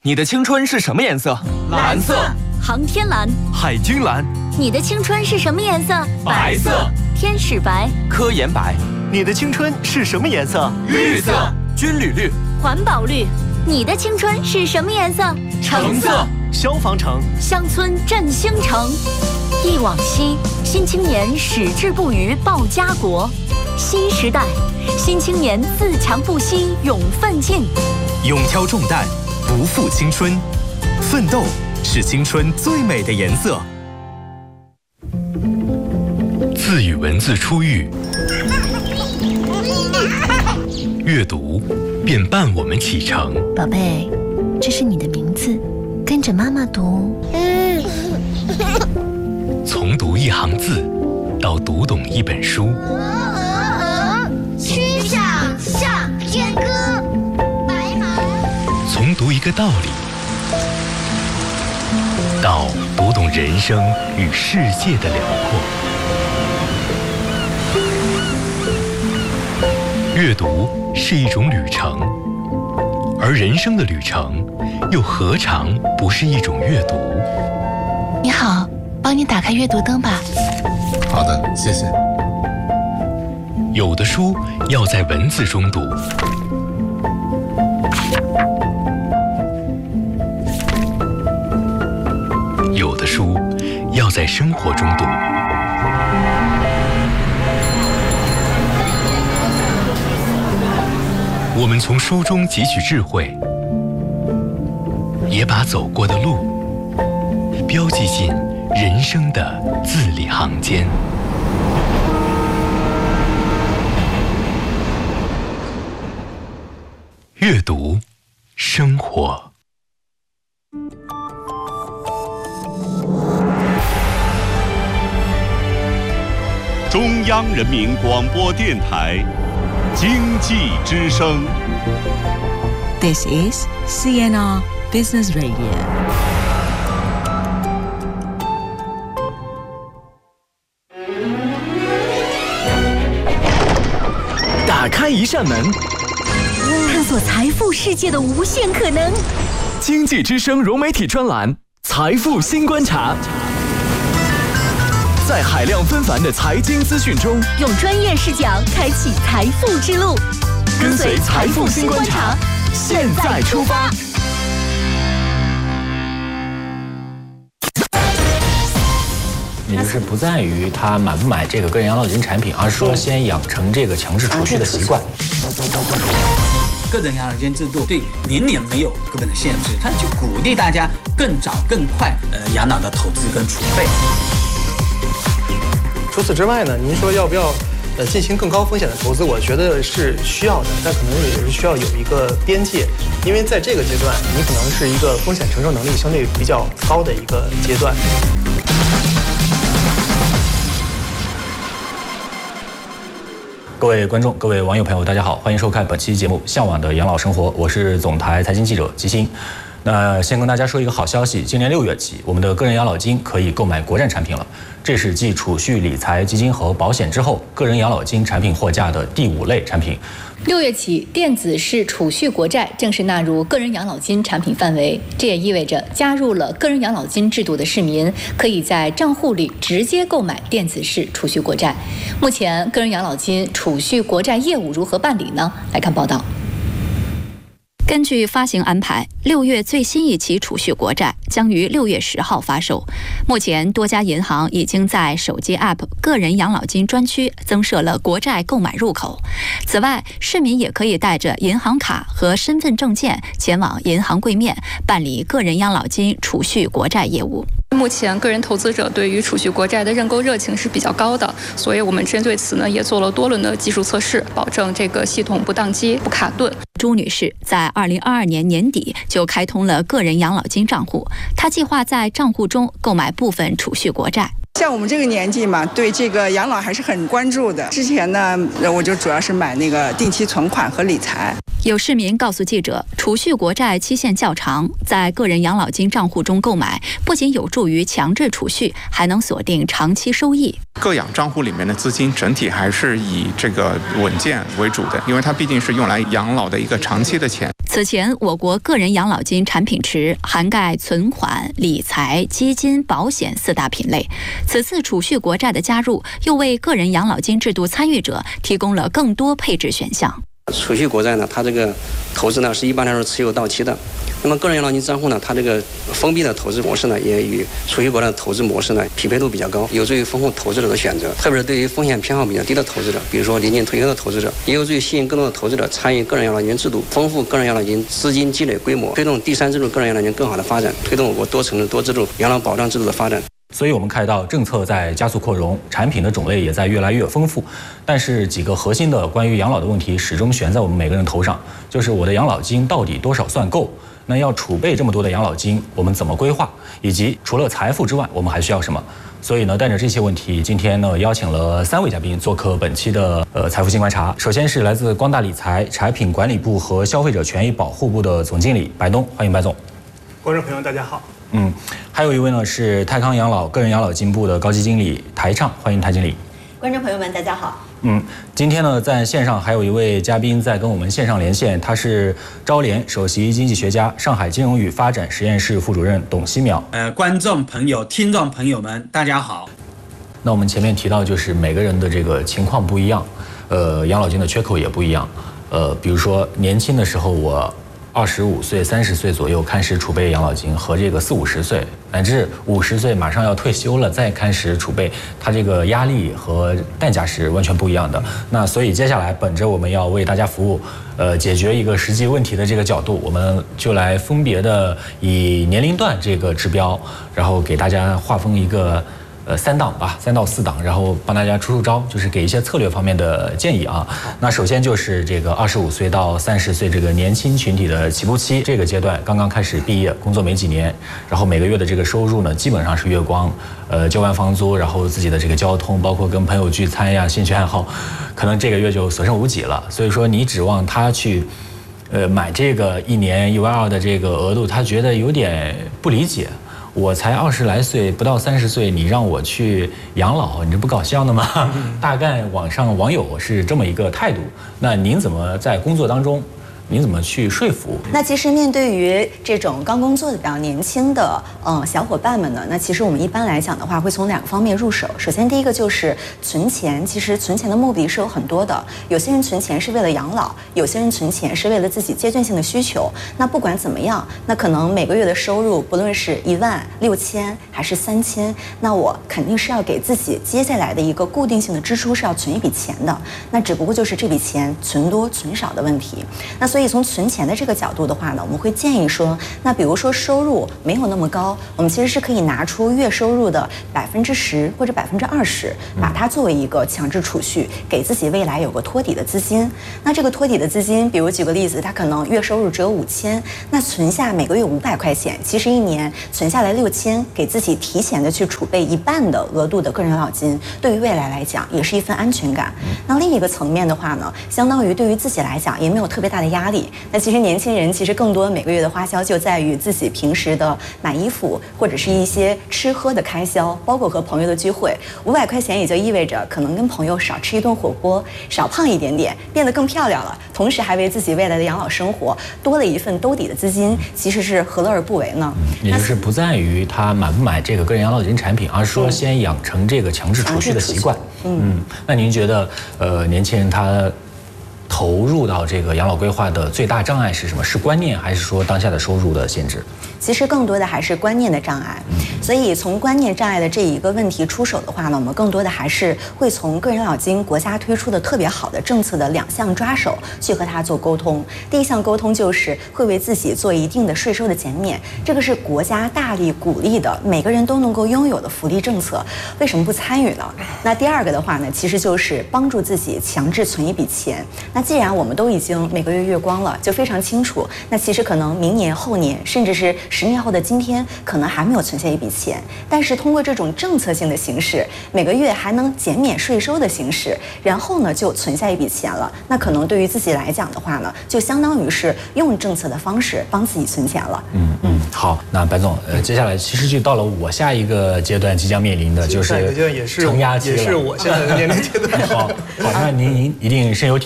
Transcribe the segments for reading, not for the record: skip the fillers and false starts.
你的青春是什么颜色？ 蓝色。 航天蓝。 海军蓝。 你的青春是什么颜色？ 白色。 天使白。 科研白。 你的青春是什么颜色？ 绿色。 军旅绿。 环保绿。你的青春是什么颜色？ 橙色。 消防橙。 乡村振兴城。忆往昔，新青年矢志不渝报家国。新时代，新青年自强不息勇奋进。 勇挑重担，不负青春，奋斗是青春最美的颜色。 自与文字初遇，阅读便伴我们启程。 宝贝，这是你的名字，跟着妈妈读。 从读一行字，到读懂一本书。 曲项向天歌，白马。 从读一个道理，到读懂人生与世界的辽阔。阅读是一种旅程，而人生的旅程又何尝不是一种阅读？ 你好，帮你打开阅读灯吧。 好的，谢谢。 有的书要在文字中读，有的书要在生活中读。我们从书中汲取智慧，也把走过的路标记进人生的字里行间。阅读，生活。 中央人民广播电台经济之声。 This is CNR Business Radio. 打开一扇门， 探索财富世界的无限可能。 经济之声融媒体专栏《财富新观察》。在海量纷繁的财经资讯中， 用专业视角开启财富之路， 跟随财富新观察，现在出发。 也就是不在于他买不买这个个人养老金产品，而是说先养成这个强制储蓄的习惯。 个人养老金制度对年龄没有根本的限制，它就鼓励大家更早更快养老的投资跟储备。 除此之外呢，您说要不要进行更高风险的投资？我觉得是需要的，但可能也是需要有一个边界，因为在这个阶段，你可能是一个风险承受能力相对比较高的一个阶段。 各位观众、各位网友朋友，大家好，欢迎收看本期节目《向往的养老生活》，我是总台财经记者吉星。那先跟大家说一个好消息，今年6月起，我们的个人养老金可以购买国债产品了。这是继储蓄、理财、基金和保险之后，个人养老金产品货架的第5类产品。 6月起，电子式储蓄国债正式纳入个人养老金产品范围。这也意味着，加入了个人养老金制度的市民，可以在账户里直接购买电子式储蓄国债。目前，个人养老金储蓄国债业务如何办理呢？来看报道。根据发行安排，6月最新一期储蓄国债将于6月10号发售。目前，多家银行已经在手机 App 个人养老金专区增设了国债购买入口。此外，市民也可以带着银行卡和身份证件前往银行柜面办理个人养老金储蓄国债业务。 目前个人投资者对于储蓄国债的认购热情是比较高的，所以我们针对此呢也做了多轮的技术测试，保证这个系统不宕机、不卡顿。朱女士在2022年年底就开通了个人养老金账户，她计划在账户中购买部分储蓄国债。 像我们这个年纪嘛，对这个养老还是很关注的。之前呢，我就主要是买那个定期存款和理财。 有市民告诉记者，储蓄国债期限较长，在个人养老金账户中购买，不仅有助于强制储蓄，还能锁定长期收益。 个养账户里面的资金整体还是以这个稳健为主的，因为它毕竟是用来养老的一个长期的钱。 此前，我国个人养老金产品池涵盖存款、理财、基金、保险4大品类。此次储蓄国债的加入，又为个人养老金制度参与者提供了更多配置选项。 储蓄国债呢，它这个投资呢是一般来说持有到期的。那么个人养老金账户呢，它这个封闭的投资模式呢，也与储蓄国债的投资模式呢匹配度比较高，有助于丰富投资者的选择。特别是对于风险偏好比较低的投资者，比如说临近退休的投资者，也有助于吸引更多的投资者参与个人养老金制度，丰富个人养老金资金积累规模，推动第三支柱个人养老金更好的发展，推动我国多层次多支柱养老保障制度的发展。 所以我们看到政策在加速扩容，产品的种类也在越来越丰富，但是几个核心的关于养老的问题始终悬在我们每个人头上，就是我的养老金到底多少算够？那要储备这么多的养老金，我们怎么规划？以及除了财富之外，我们还需要什么？所以呢，带着这些问题，今天呢邀请了3位嘉宾做客本期的财富新观察。首先是来自光大理财产品管理部和消费者权益保护部的总经理白东，欢迎白总。 观众朋友大家好。 还有一位呢是泰康养老个人养老金部的高级经理台畅，欢迎台经理。 观众朋友们大家好。 今天呢在线上还有一位嘉宾在跟我们线上连线，他是招联首席经济学家、上海金融与发展实验室副主任董希淼。 观众朋友、听众朋友们大家好。 那我们前面提到就是每个人的这个情况不一样，养老金的缺口也不一样。比如说年轻的时候我25岁、30岁左右开始储备养老金，和这个40、50岁乃至50岁马上要退休了再开始储备，它这个压力和代价是完全不一样的。那所以接下来本着我们要为大家服务，解决一个实际问题的这个角度，我们就来分别的以年龄段这个指标，然后给大家划分一个3档吧，3到4档，然后帮大家出招，就是给一些策略方面的建议啊。那首先就是这个25岁到30岁这个年轻群体的起步期，这个阶段刚刚开始毕业，工作没几年，然后每个月的这个收入呢，基本上是月光，交完房租，然后自己的这个交通，包括跟朋友聚餐呀、兴趣爱好，可能这个月就所剩无几了。所以说你指望他去买这个1年1万2的这个额度，他觉得有点不理解。我才20来岁，不到30岁，你让我去养老，你这不搞笑呢吗？大概网上网友是这么一个态度。那您怎么在工作当中，您怎么去说服？ 那其实面对于这种刚工作的比较年轻的小伙伴们呢，那其实我们一般来讲的话，会从2个方面入手。首先第一个就是存钱，其实存钱的目的是有很多的。有些人存钱是为了养老，有些人存钱是为了自己阶段性的需求。那不管怎么样，那可能每个月的收入，不论是1万、6000还是3000，那我肯定是要给自己接下来的一个固定性的支出是要存一笔钱的。那只不过就是这笔钱存多存少的问题。那所以从存钱的这个角度的话呢，我们会建议说，那比如说收入没有那么高，我们其实是可以拿出月收入的10%或者20%，把它作为一个强制储蓄，给自己未来有个托底的资金。那这个托底的资金，比如举个例子，他可能月收入只有5000，那存下每个月500块钱，其实1年存下来6000，给自己提前的去储备1半的额度的个人养老金，对于未来来讲也是一份安全感。那另一个层面的话呢，相当于对于自己来讲也没有特别大的压力。那其实年轻人其实更多每个月的花销就在于自己平时的买衣服或者是一些吃喝的开销，包括和朋友的聚会。500块钱也就意味着可能跟朋友少吃一顿火锅，少胖一点点，变得更漂亮了，同时还为自己未来的养老生活多了一份兜底的资金，其实是何乐而不为呢？ 也就是不在于他买不买这个个人养老金产品，而是说先养成这个强制储蓄的习惯。那您觉得年轻人他投入到这个养老规划的最大障碍是什么？是观念，还是说当下的收入的限制？ 其实更多的还是观念的障碍。所以从观念障碍的这一个问题出手的话呢，我们更多的还是会从个人养老金国家推出的特别好的政策的2项抓手去和他做沟通。第一项沟通就是会为自己做一定的税收的减免，这个是国家大力鼓励的，每个人都能够拥有的福利政策，为什么不参与呢？那第二个的话呢，其实就是帮助自己强制存一笔钱。那既然我们都已经每个月月光了，就非常清楚，那其实可能明年、后年，甚至是10年后的今天，可能还没有存下一笔钱，但是通过这种政策性的形式，每个月还能减免税收的形式，然后呢就存下一笔钱了。那可能对于自己来讲的话呢，就相当于是用政策的方式帮自己存钱了。 好，那白总，接下来其实就到了我下一个阶段即将面临的就是承压期了， 也是我现在的年龄阶段。 好，那您一定深有体会啊。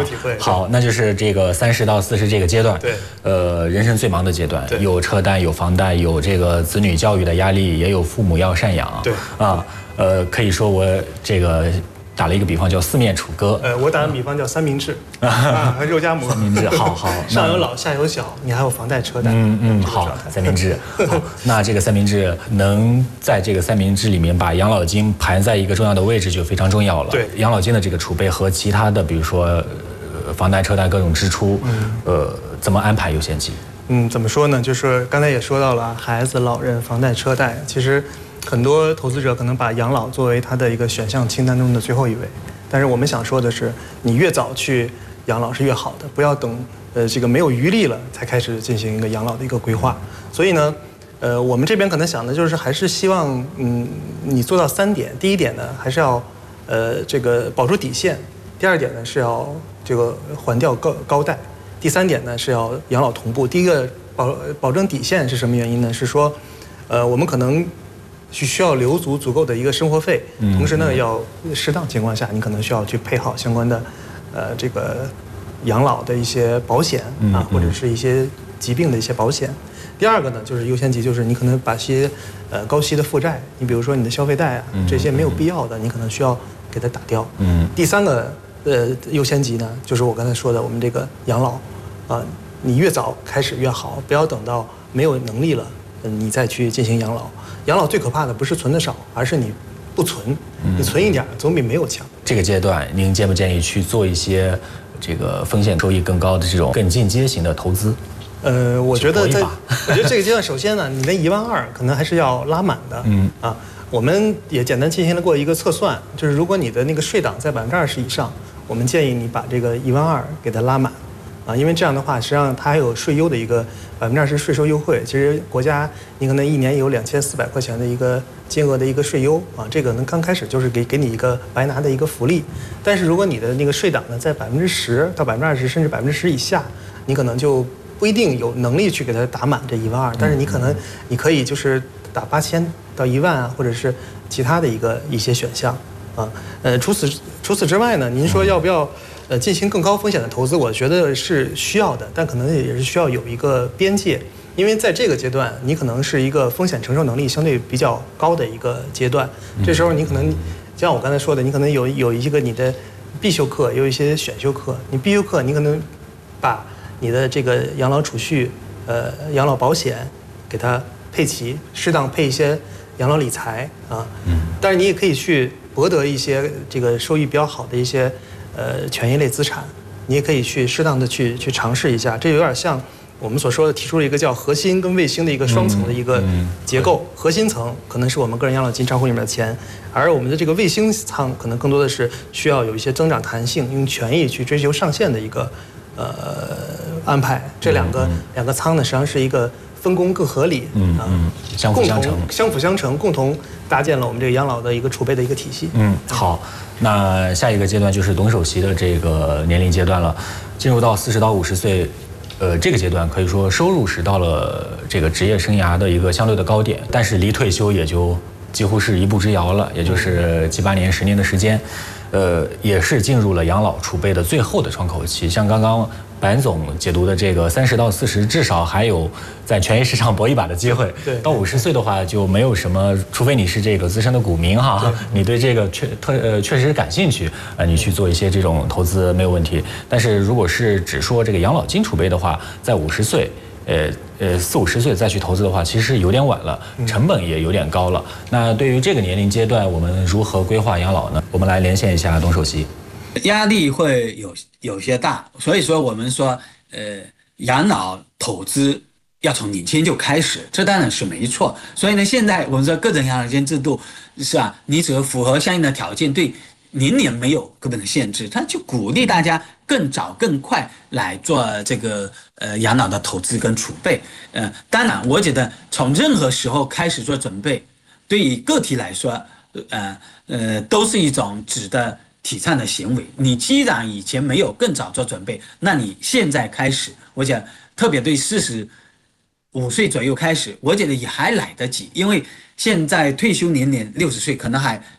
体会。 好，那就是这个30到40这个阶段， 对， 人生最忙的阶段，有车贷，有房贷，有这个子女教育的压力，也有父母要赡养， 对啊，可以说我这个打了一个比方叫四面楚歌， 我打的比方叫三明治肉夹馍。 三明治，好， 上有老下有小，你还有房贷车贷。 好，三明治。好，那这个三明治能在这个三明治里面把养老金排在一个重要的位置就非常重要了。 对， 养老金的这个储备和其他的，比如说房贷、车贷各种支出，怎么安排优先级？ 怎么说呢？就是刚才也说到了，孩子、老人、房贷、车贷，其实很多投资者可能把养老作为他的一个选项清单中的最后一位。但是我们想说的是，你越早去养老是越好的，不要等这个没有余力了才开始进行一个养老的一个规划。所以呢，我们这边可能想的就是还是希望你做到3点。第一点呢，还是要这个保住底线；第二点呢是要这个还掉高贷；第3点呢是要养老同步。第一个保证底线是什么原因呢？是说我们可能需要留足够的一个生活费，同时呢，要适当情况下，你可能需要去配好相关的，这个养老的一些保险啊，或者是一些疾病的一些保险。第二个呢，就是优先级，就是你可能把些高息的负债，你比如说你的消费贷啊，这些没有必要的，你可能需要给它打掉。第3个优先级呢，就是我刚才说的，我们这个养老啊，你越早开始越好，不要等到没有能力了，你再去进行养老。养老最可怕的不是存的少，而是你不存，你存一点总比没有强。 这个阶段，您建不建议去做一些这个风险收益更高的这种更进阶型的投资？ 我觉得这个阶段，首先呢，你的12000可能还是要拉满的。我们也简单进行了过一个测算，就是如果你的那个税档在20%以上，我们建议你把这个12000给它拉满。因为这样的话，实际上它还有税优的一个20%税收优惠。其实国家你可能一年有2400块钱的一个金额的一个税优啊，这个呢刚开始就是给你一个白拿的一个福利。但是如果你的那个税档呢在10%到20%甚至10%以下，你可能就不一定有能力去给它打满这12000，但是你可以就是打8000到1万啊，或者是其他的一些选项啊。除此之外呢，您说要不要进行更高风险的投资，我觉得是需要的，但可能也是需要有一个边界，因为在这个阶段，你可能是一个风险承受能力相对比较高的一个阶段，这时候你可能像我刚才说的，你可能有一个你的必修课，有一些选修课，你必修课你可能把你的这个养老储蓄、养老保险给它配齐，适当配一些养老理财啊，但是你也可以去博得一些这个收益比较好的一些权益类资产，你也可以去适当的去尝试一下。这有点像我们所说的提出了一个叫核心跟卫星的一个双层的一个结构。核心层可能是我们个人养老金账户里面的钱，而我们的这个卫星舱可能更多的是需要有一些增长弹性，用权益去追求上限的一个安排。这两个舱呢，实际上是一个分工更合理， 相辅相成，共同搭建了我们这个养老的一个储备的一个体系。 好，那下一个阶段就是懂首席的这个年龄阶段了，进入到40到50岁，这个阶段可以说收入是到了这个职业生涯的一个相对的高点，但是离退休也就几乎是一步之遥了，也就是7、8年、10年的时间，也是进入了养老储备的最后的窗口期。像刚刚白总解读的这个30到40，至少还有在权益市场搏一把的机会。 对， 到50岁的话就没有什么，除非你是这个资深的股民哈，你对这个确实感兴趣，你去做一些这种投资没有问题。但是如果是只说这个养老金储备的话，在50岁。40、50岁再去投资的话，其实有点晚了，成本也有点高了。那对于这个年龄阶段，我们如何规划养老呢？我们来连线一下董首席。 压力会有些大，所以说我们说，养老投资要从年轻就开始，这当然是没错。所以呢，现在我们说个人养老金制度是吧？你只要符合相应的条件，对年龄没有根本的限制，它就鼓励大家更早更快来做这个养老的投资跟储备。当然，我觉得从任何时候开始做准备，对于个体来说，都是一种值得提倡的行为。你既然以前没有更早做准备，那你现在开始，我想特别对45岁左右开始，我觉得也还来得及，因为现在退休年龄60岁可能还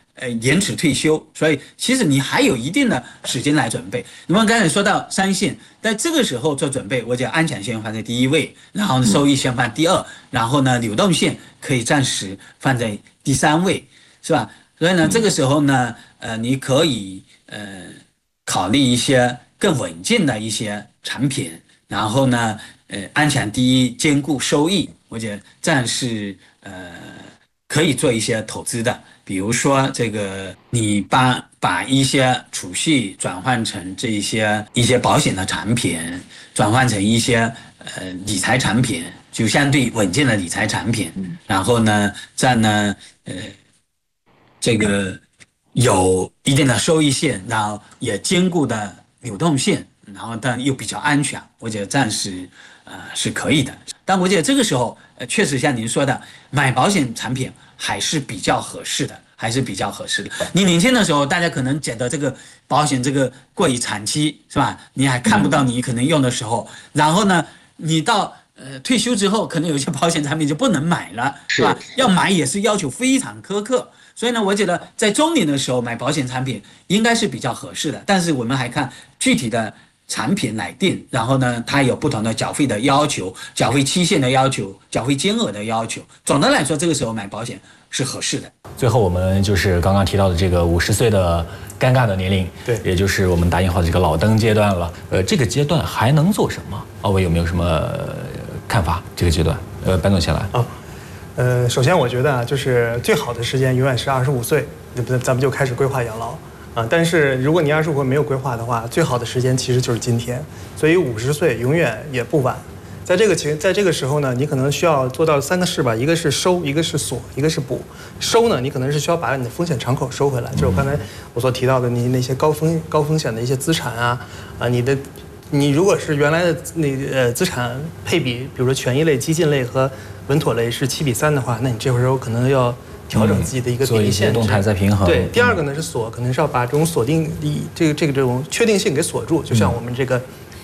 延迟退休，所以其实你还有一定的时间来准备。那么刚才说到3线，在这个时候做准备，我讲安全线放在第1位，然后收益线放第2，然后呢流动线可以暂时放在第3位，是吧？所以呢，这个时候呢，你可以考虑一些更稳健的一些产品，然后呢，安全第一，兼顾收益，我觉得这样是可以做一些投资的。比如说这个，你把一些储蓄转换成一些保险的产品，转换成一些理财产品，就相对稳健的理财产品。然后呢，这样呢，这个有一定的收益线，然后也兼顾的流动性，然后但又比较安全，我觉得暂时是可以的。但我觉得这个时候确实像您说的，买保险产品还是比较合适的，你年轻的时候，大家可能觉得这个保险这个过于长期，是吧？你还看不到你可能用的时候，然后呢，你到退休之后，可能有些保险产品就不能买了，是吧？要买也是要求非常苛刻。所以呢，我觉得在中年的时候买保险产品应该是比较合适的，但是我们还看具体的产品来定，然后呢，它有不同的缴费的要求、缴费期限的要求、缴费金额的要求。总的来说，这个时候买保险是合适的。 最后，我们就是刚刚提到的这个50岁的尴尬的年龄， 对， 也就是我们打引号的这个老登阶段了。这个阶段还能做什么？奥维有没有什么看法？这个阶段，班总先来。 首先我觉得就是最好的时间永远是25岁，咱们就开始规划养老啊。但是如果你25岁没有规划的话，最好的时间其实就是今天。所以50岁永远也不晚。在这个时候呢，你可能需要做到3个事吧，一个是收，一个是锁，一个是补。收呢，你可能是需要把你的风险敞口收回来，就是我刚才我所提到的你那些高风险的一些资产你如果是原来的资产配比，比如说权益类、基金类和稳妥类是7比3的话，那你这时候可能要调整自己的一个比例限制， 做一些动态再平衡。 对，第二个呢是锁，可能是要把这种锁定这种确定性给锁住，就像我们这个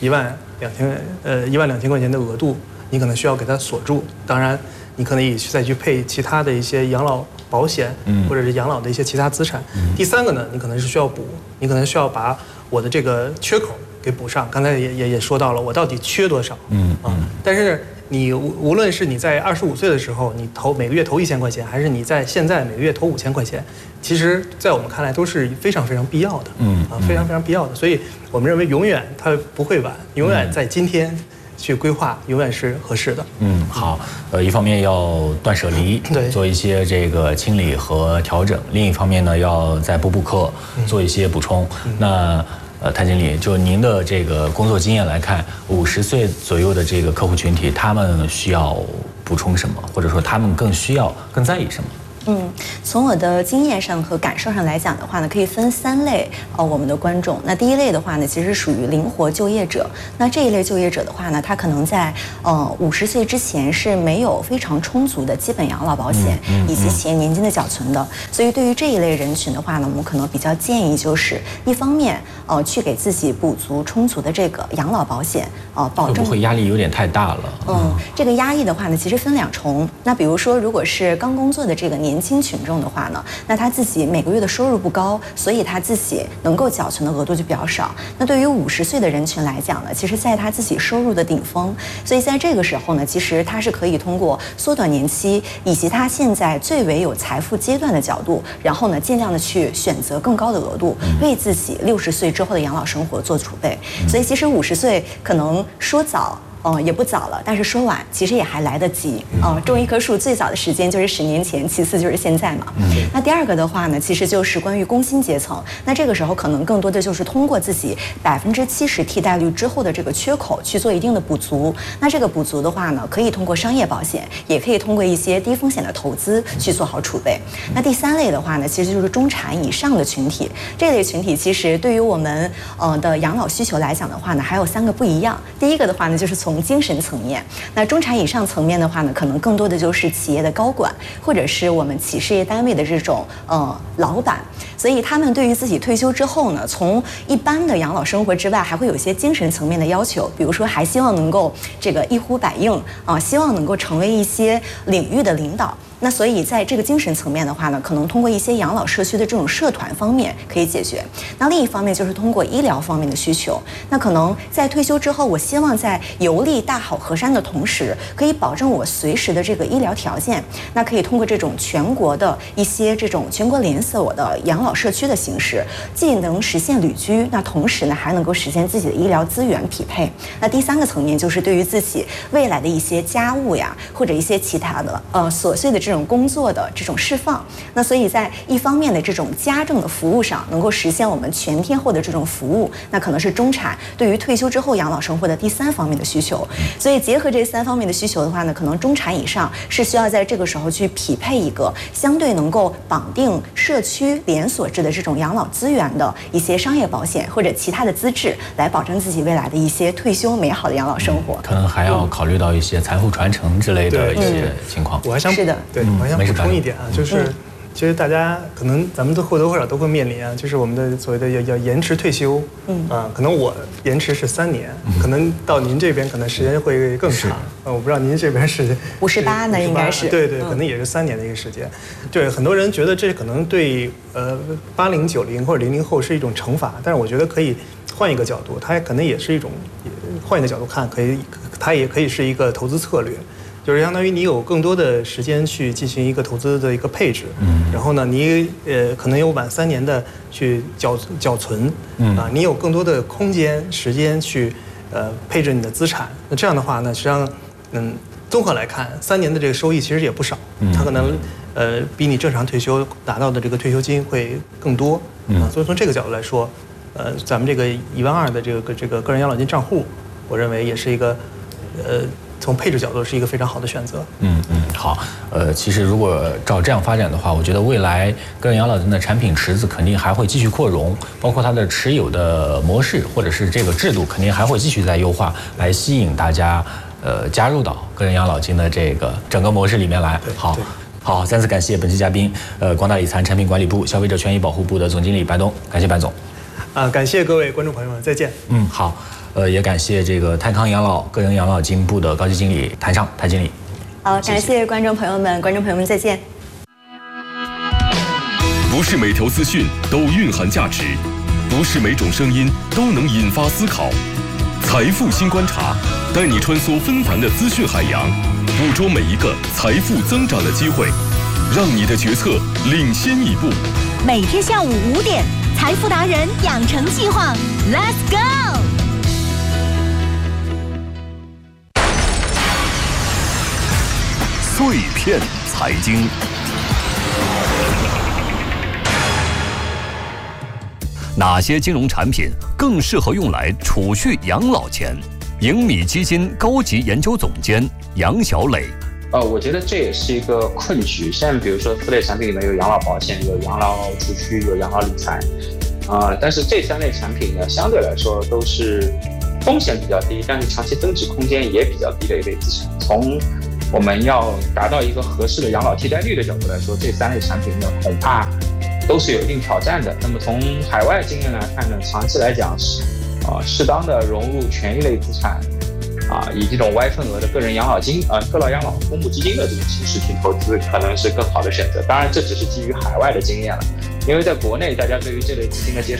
12000块钱的额度，你可能需要给它锁住。当然，你可能也再去配其他的一些养老保险，或者是养老的一些其他资产。第三个呢，你可能是需要补，你可能需要把我的这个缺口给补上。刚才也说到了，我到底缺多少？但是你无论是你在25岁的时候，你每个月投1000块钱，还是你在现在每个月投5000块钱，其实在我们看来都是非常非常必要的，非常非常必要的。所以我们认为永远它不会晚，永远在今天去规划，永远是合适的。 好，一方面要断舍离，做一些这个清理和调整；另一方面呢，要再补课，做一些补充。那谭经理，就您的这个工作经验来看，50岁左右的这个客户群体，他们需要补充什么，或者说他们更在意什么？ 从我的经验上和感受上来讲的话呢，可以分3类我们的观众。那第一类的话呢，其实属于灵活就业者。那这一类就业者的话呢，他可能在50岁之前是没有非常充足的基本养老保险以及企业年金的缴存的。所以对于这一类人群的话呢，我们可能比较建议就是一方面去给自己补足充足的这个养老保险保证。 会不会压力有点太大了？ 这个压力的话呢，其实分2重。那比如说，如果是刚工作的这个年轻群众的话呢，那他自己每个月的收入不高，所以他自己能够缴存的额度就比较少。那对于50岁的人群来讲呢，其实在他自己收入的顶峰，所以在这个时候呢，其实他是可以通过缩短年期以及他现在最为有财富阶段的角度，然后呢，尽量的去选择更高的额度，为自己60岁之后的养老生活做储备。所以其实50岁可能说早也不早了，但是说晚其实也还来得及。种一棵树最早的时间就是10年前，其次就是现在嘛。那第二个的话呢，其实就是关于工薪阶层。那这个时候可能更多的就是通过自己70%替代率之后的这个缺口去做一定的补足。那这个补足的话呢，可以通过商业保险，也可以通过一些低风险的投资去做好储备。那第3类的话呢，其实就是中产以上的群体。这类群体其实对于我们的养老需求来讲的话呢，还有3个不一样。第一个的话呢，就是从从精神层面。那中产以上层面的话呢，可能更多的就是企业的高管，或者是我们企事业单位的这种老板。所以他们对于自己退休之后呢，从一般的养老生活之外，还会有一些精神层面的要求，比如说还希望能够这个一呼百应啊，希望能够成为一些领域的领导。那所以在这个精神层面的话呢，可能通过一些养老社区的这种社团方面可以解决。那另一方面就是通过医疗方面的需求。那可能在退休之后，我希望在游历大好河山的同时，可以保证我随时的这个医疗条件。那可以通过这种全国的一些这种全国连锁的养老社区的形式，既能实现旅居，那同时呢还能够实现自己的医疗资源匹配。那第三个层面就是对于自己未来的一些家务呀，或者一些其他的琐碎的这种工作的这种释放。那所以在一方面的这种家政的服务上，能够实现我们全天候的这种服务，那可能是中产对于退休之后养老生活的第三方面的需求。所以结合这三方面的需求的话呢，可能中产以上是需要在这个时候去匹配一个相对能够绑定社区连锁制的这种养老资源的一些商业保险或者其他的资质，来保证自己未来的一些退休美好的养老生活。 可能还要考虑到一些财富传承之类的一些情况。 我还想是的， 对，我还想补充一点啊，就是其实大家可能咱们都或多或少都会面临啊，就是我们的所谓的要延迟退休，可能我延迟是3年，可能到您这边可能时间会更长，我不知道您这边是 58呢，应该是对，可能也是3年的一个时间。对，很多人觉得这可能对80、90或者00后是一种惩罚，但是我觉得可以换一个角度，它可能也是一种换一个角度看，它也可以是一个投资策略。就是相当于你有更多的时间去进行一个投资的一个配置，然后呢，你可能有晚3年的去缴存，你有更多的空间时间去配置你的资产。那这样的话呢，实际上综合来看，3年的这个收益其实也不少，它可能比你正常退休拿到的这个退休金会更多所以从这个角度来说，咱们这个12000的这个个人养老金账户，我认为也是一个从配置角度是一个非常好的选择。 好，其实如果照这样发展的话，我觉得未来个人养老金的产品池子肯定还会继续扩容，包括它的持有的模式或者是这个制度，肯定还会继续在优化，来吸引大家加入到个人养老金的这个整个模式里面来。好，再次感谢本期嘉宾，光大理财产品管理部消费者权益保护部的总经理白东，感谢白总。 感谢各位观众朋友们，再见。 好。也感谢这个泰康养老个人养老金部的高级经理谭尚谭经理。 好，感谢观众朋友们，再见。 不是每条资讯都蕴含价值，不是每种声音都能引发思考。财富新观察，带你穿梭纷繁的资讯海洋，捕捉每一个财富增长的机会，让你的决策领先一步。 每天下午5点，财富达人养成计划 ，Let's go！ 碎片财经，哪些金融产品更适合用来储蓄养老钱？盈米基金高级研究总监杨小磊。 我觉得这也是一个困局。像比如说4类产品里面有养老保险、有养老储蓄、有养老理财，但是这3类产品呢，相对来说都是风险比较低，但是长期增值空间也比较低的一类资产。从我们要达到一个合适的养老替代率的角度来说，这3类产品呢，恐怕都是有一定挑战的。那么从海外经验来看呢，长期来讲适当的融入权益类资产，以这种歪份额的个人养老金、个人养老公募基金的这种形式去投资，可能是更好的选择。当然，这只是基于海外的经验了，因为在国内大家对于这类基金的接受